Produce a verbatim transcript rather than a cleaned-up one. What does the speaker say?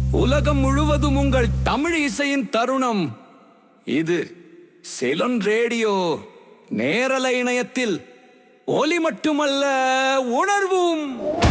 உலகம் முழுவதும் உங்கள் தமிழ் இசையின் தருணம் இது. சிலோன் ரேடியோ நேரலை இணையத்தில் ஒலி மட்டுமல்ல, உணர்வும்.